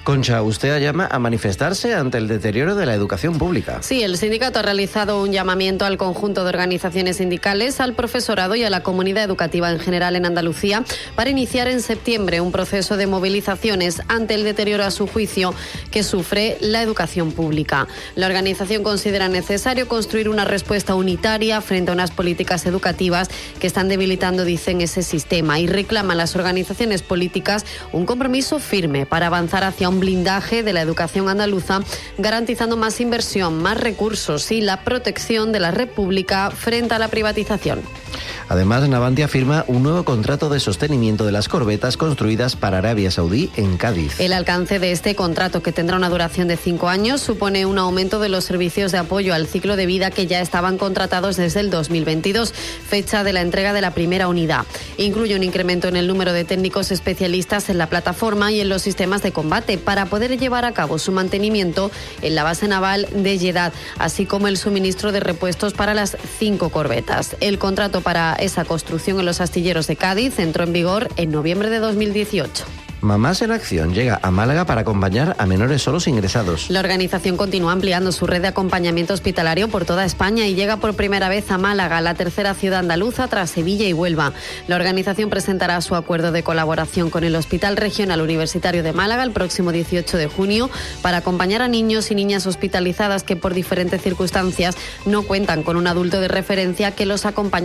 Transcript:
Concha, usted llama a manifestarse ante el deterioro de la educación pública. Sí, el sindicato ha realizado un llamamiento al conjunto de organizaciones sindicales, al profesorado y a la comunidad educativa en general en Andalucía para iniciar en septiembre un proceso de movilizaciones ante el deterioro, a su juicio, que sufre la educación pública. La organización considera necesario construir una respuesta unitaria frente a unas políticas educativas que están debilitando, dicen, ese sistema, y reclaman a las organizaciones políticas un compromiso firme para avanzar hacia un blindaje de la educación andaluza, garantizando más inversión, más recursos y la protección de la red pública frente a la privatización. Además, Navantia firma un nuevo contrato de sostenimiento de las corbetas construidas para Arabia Saudí en Cádiz. El alcance de este contrato, que tendrá una duración de 5 años, supone un aumento de los servicios de apoyo al ciclo de vida que ya estaban contratados desde el 2022, fecha de la entrega de la primera unidad. Incluye un incremento en el número de técnicos especialistas en la plataforma y en los sistemas de combate para poder llevar a cabo su mantenimiento en la base naval de Jeddah, así como el suministro de repuestos para las 5 corbetas. El contrato para esa construcción en los astilleros de Cádiz entró en vigor en noviembre de 2018. Mamás en Acción llega a Málaga para acompañar a menores solos ingresados. La organización continúa ampliando su red de acompañamiento hospitalario por toda España y llega por primera vez a Málaga, la tercera ciudad andaluza tras Sevilla y Huelva. La organización presentará su acuerdo de colaboración con el Hospital Regional Universitario de Málaga el próximo 18 de junio para acompañar a niños y niñas hospitalizadas que por diferentes circunstancias no cuentan con un adulto de referencia que los acompañe